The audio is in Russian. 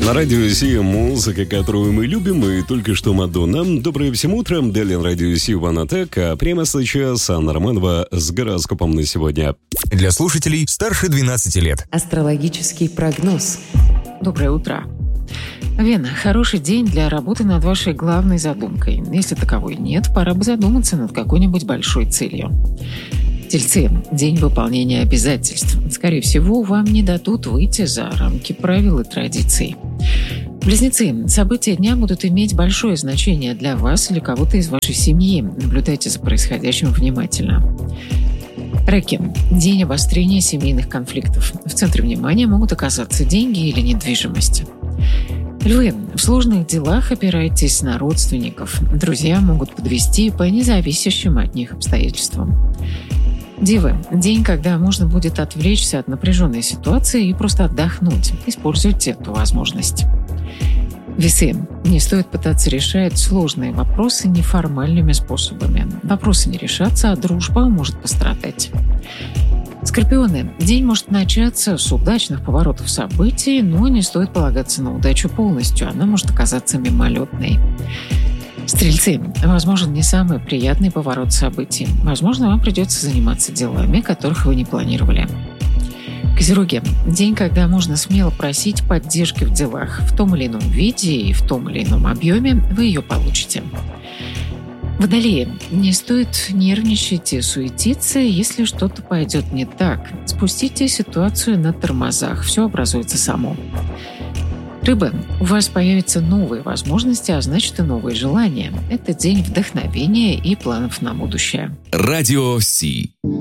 На радио Си музыка, которую мы любим, и только что Мадонна. Доброе всем утро, далее на радио Си Ванатек, а прямо сейчас Анна Романова с гороскопом на сегодня. Для слушателей старше 12 лет. Астрологический прогноз. Доброе утро. Вена, хороший день для работы над вашей главной задумкой. Если таковой нет, пора бы задуматься над какой-нибудь большой целью. Тельцы, день выполнения обязательств. Скорее всего, вам не дадут выйти за рамки правил и традиций. Близнецы, события дня будут иметь большое значение для вас или кого-то из вашей семьи. Наблюдайте за происходящим внимательно. Раки, день обострения семейных конфликтов. В центре внимания могут оказаться деньги или недвижимость. Львы, в сложных делах опирайтесь на родственников. Друзья могут подвести по независящим от них обстоятельствам. Девы, день, когда можно будет отвлечься от напряженной ситуации и просто отдохнуть. Используйте эту возможность. Весы, не стоит пытаться решать сложные вопросы неформальными способами. Вопросы не решатся, а дружба может пострадать. Скорпионы, день может начаться с удачных поворотов событий, но не стоит полагаться на удачу полностью, она может оказаться мимолетной. Стрельцы, возможен не самый приятный поворот событий. Возможно, вам придется заниматься делами, которых вы не планировали. Козероги, день, когда можно смело просить поддержки в делах. В том или ином виде и в том или ином объеме вы ее получите. Водолеи, не стоит нервничать и суетиться, если что-то пойдет не так. Спустите ситуацию на тормозах, все образуется само. Рыбы, у вас появятся новые возможности, а значит и новые желания. Это день вдохновения и планов на будущее. Радио Си.